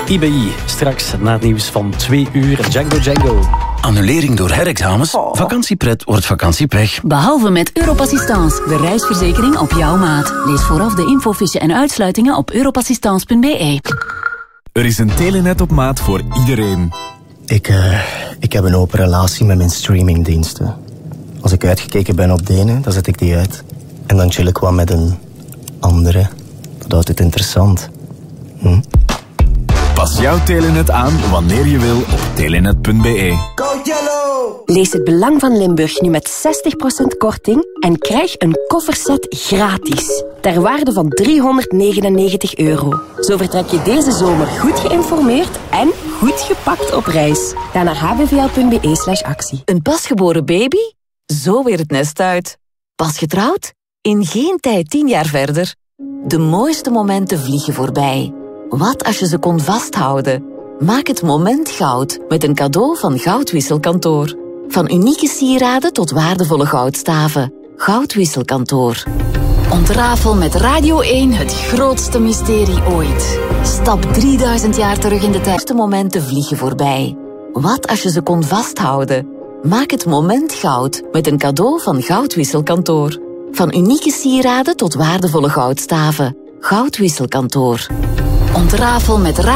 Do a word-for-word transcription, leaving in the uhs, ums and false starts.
I B I, straks na het nieuws van twee uur. Django Django. Annulering door herexamens? Oh. Vakantiepret wordt vakantiepech. Behalve met Europassistance, de reisverzekering op jouw maat. Lees vooraf de infofiche en uitsluitingen op europassistance punt b e. Er is een Telenet op maat voor iedereen. Ik, uh, ik heb een open relatie met mijn streamingdiensten. Als ik uitgekeken ben op de ene, dan zet ik die uit. En dan chill ik wat met een andere. Dat houdt het interessant. Hm? Pas jouw Telenet aan wanneer je wil op telenet punt b e. Go Yellow! Lees het belang van Limburg nu met zestig procent korting en krijg een kofferset gratis. Ter waarde van driehonderdnegenennegentig euro. Zo vertrek je deze zomer goed geïnformeerd en goed gepakt op reis. Ga naar h b v l punt b e slash actie. Een pasgeboren baby? Zo weer het nest uit. Pas getrouwd? In geen tijd tien jaar verder. De mooiste momenten vliegen voorbij. Wat als je ze kon vasthouden? Maak het moment goud met een cadeau van Goudwisselkantoor. Van unieke sieraden tot waardevolle goudstaven. Goudwisselkantoor. Ontrafel met Radio één het grootste mysterie ooit. Stap drieduizend jaar terug in de tijd. De momenten vliegen voorbij. Wat als je ze kon vasthouden? Maak het moment goud met een cadeau van Goudwisselkantoor. Van unieke sieraden tot waardevolle goudstaven. Goudwisselkantoor. Ontrafel met Radio